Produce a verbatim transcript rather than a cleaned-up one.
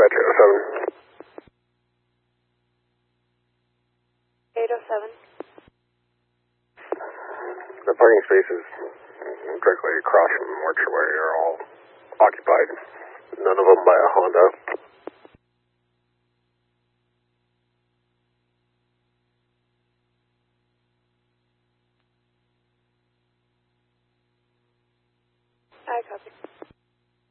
Roger, oh seven. eight oh seven. The parking spaces directly across from the mortuary are all occupied. None of them by a Honda. I copy.